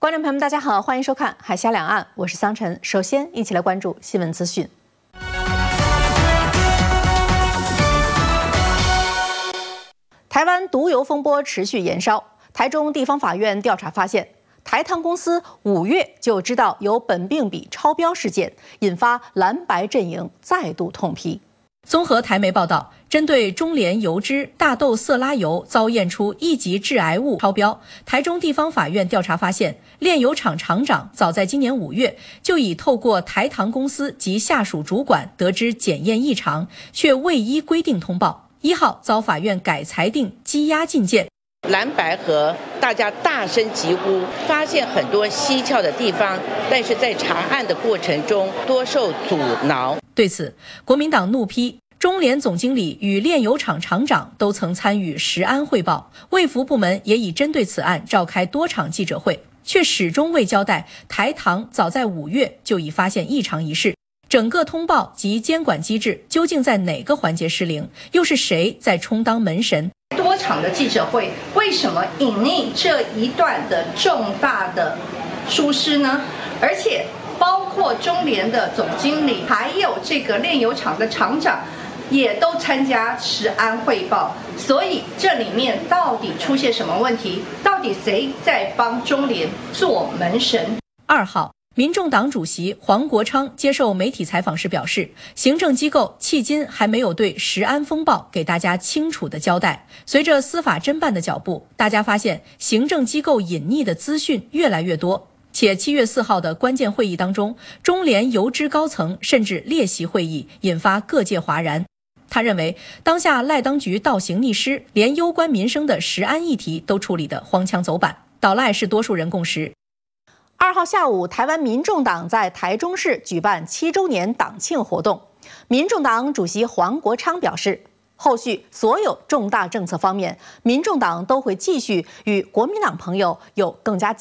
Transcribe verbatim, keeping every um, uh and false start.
观众朋友们，大家好，欢迎收看《海峡两岸》，我是桑晨。首先，一起来关注新闻资讯。台湾毒油风波持续延烧，台中地方法院调查发现，台糖公司五月就知道有苯并芘超标事件，引发蓝白阵营再度痛批。综合台媒报道，针对中联油脂大豆色拉油遭验出一级致癌物超标，台中地方法院调查发现，炼油厂厂长早在今年五月就已透过台糖公司及下属主管得知检验异常，却未依规定通报。一号遭法院改裁定羁押禁见。 蓝白河大家大声疾呼，发现很多蹊跷的地方，但是在查案的过程中多受阻挠。 对此，国民党怒批中联总经理与炼油厂厂长都曾参与食安汇报，卫福部门也已针对此案召开多场记者会，却始终未交代台糖早在五月就已发现异常一事。整个通报及监管机制究竟在哪个环节失灵？又是谁在充当门神？ 多场的记者会，为什么隐匿这一段的重大的疏失呢？而且包括中联的总经理，还有这个炼油厂的厂长，也都参加食安汇报。所以这里面到底出现什么问题？到底谁在帮中联做门神？ 二号。民众党主席黄国昌接受媒体采访时表示，行政机构迄今还没有对食安风暴给大家清楚的交代。随着司法侦办的脚步，大家发现行政机构隐匿的资讯越来越多，且七月四号的关键会议当中，中联油脂高层甚至列席会议，引发各界哗然。他认为，当下赖当局倒行逆施，连攸关民生的食安议题都处理得荒腔走板，倒赖是多数人共识。二号下午，台湾民众党在台中市举办七周年党庆活动。民众党主席黄国昌表示，后续所有重大政策方面，民众党都会继续与国民党朋友有更加